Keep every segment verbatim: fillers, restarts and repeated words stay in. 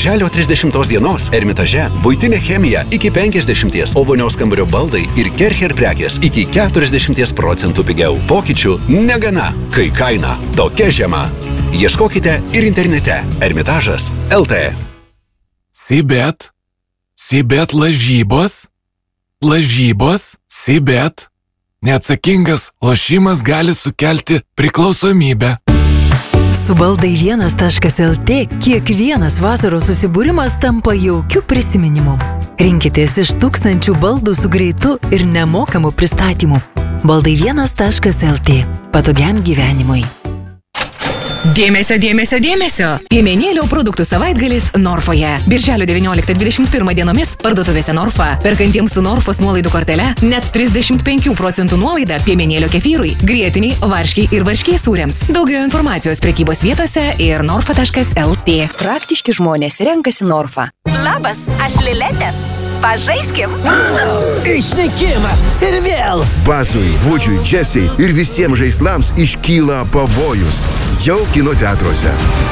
birželio trisdešimtos dienos Ermitaže buitinė chemija iki penkiasdešimt, o vonios kambario baldai ir Kercher prekės iki keturiasdešimt procentų pigiau. Pokyčių negana, kai kaina tokia žema. Ieškokite ir internete Ermitažas taškas el tė. Sibet, Sibet lažybos, lažybos, Sibet. Neatsakingas lošimas gali sukelti priklausomybę. Su baldai vienas taškas el tė kiekvienas vasaros susibūrimas tampa jaukiu prisiminimu. Rinkitės iš tūkstančių baldų su greitu ir nemokamu pristatymu. baldai vienas taškas el tė. Patogiam gyvenimui. Dėmesio, dėmesio, dėmesio! Piemenėlio produktų savaitgalis Norfoje. Birželio devynioliktą dvidešimt pirmą dienomis parduotuvėse Norfa. Perkantiems su Norfos nuolaidų kortele net trisdešimt penkių procentų nuolaida piemenėlio kefyrui, grietiniai, varškiai ir varškiai sūriams. Daugiau informacijos prekybos vietose ir norfa taškas el tė. Praktiški žmonės renkasi Norfa. Labas, aš Liletė. Pažaiskim. Išnykimas ir vėl. Bazui, Vudžiui, Džesiai ir visiems žaislams iškyla pavojus. Jau kino teatruose.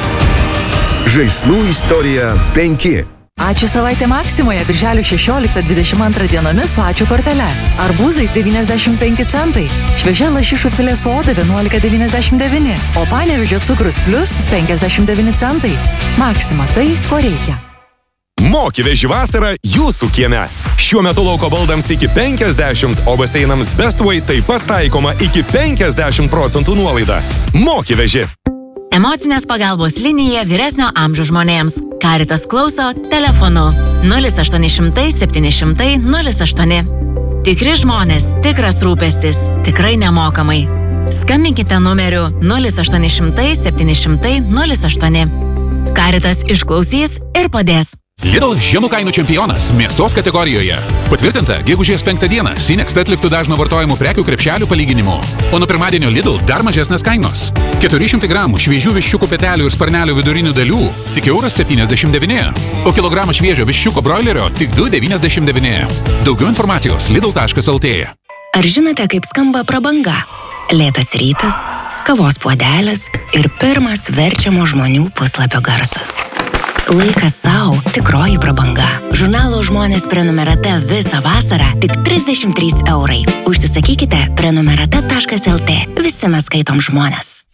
Žaislų istorija penki. Ačiū savaitė Maksimoje birželio šešioliktą dvidešimt antrą dienomis su ačiū kortele. Arbūzai devyniasdešimt penki centai, šviežia lašišų filė su oda vienuolika devyniasdešimt devyni, o Panevėžio cukrus plus penkiasdešimt devyni centai. Maksima tai, ko reikia. Moki veži vasarą jūsų kieme. Šiuo metu lauko baldams iki penkiasdešimt, o baseinams Bestway taip pat taikoma iki penkiasdešimt procentų nuolaida. Moki veži. Emocinės pagalbos linija vyresnio amžiaus žmonėms. Caritas klauso telefonu nulis aštuoni šimtai septyni šimtai nulis aštuoni. Tikri žmonės, tikras rūpestis, tikrai nemokamai. Skambinkite numeriu nulis aštuoni šimtai septyni šimtai nulis aštuoni. Caritas išklausys ir padės. Lidl žemų kainų čempionas mėsos kategorijoje. Patvirtinta, gegužės penktą dieną Sinext atliktų dažno vartojimų prekių krepšelių palyginimu. O nuo pirmadienio Lidl dar mažesnės kainos. keturi šimtai gramų šviežių viščiukų petelių ir sparnelių vidurinių dalių tik euras septyniasdešimt devyni, o kilogramą šviežio viščiuko broilerio tik du devyniasdešimt devyni. Daugiau informacijos lidl taškas el tė. Ar žinote, kaip skamba prabanga? Lėtas rytas, kavos puodelis ir pirmas verčiamo žmonių puslapio garsas. Laikas savo, tikroji prabanga. Žurnalo Žmonės prenumerata visą vasarą tik trisdešimt trys eurai. Užsisakykite prenumerata taškas el tė. Visi mes skaitom žmones.